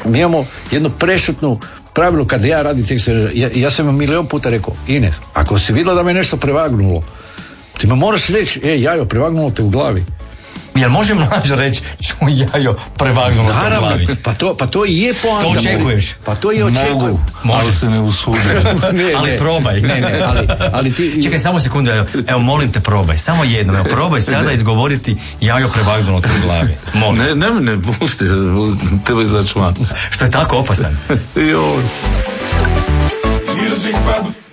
mi imamo jedno prešutno pravilo kada ja radim tekst. Ja sam vam milion puta rekao, Ines, ako si vidjela da me nešto prevagnulo, ti me moraš reći, Jajo, prevagnulo te u glavi. Jel može mlađ reći, Jajo, prevagnulo te u glavi? Pa to i je poanta. To očekuješ? Pa to i očekujem. Može se ne usudi. Ali probaj. Ali ti... Čekaj, samo sekundu, evo, molim te, probaj. Samo jedno, evo, probaj sada izgovoriti Jajo, prevagnulo te u glavi. Molim. Ne, pusti, tebe izaći van. Što je tako opasan? Joj. Music,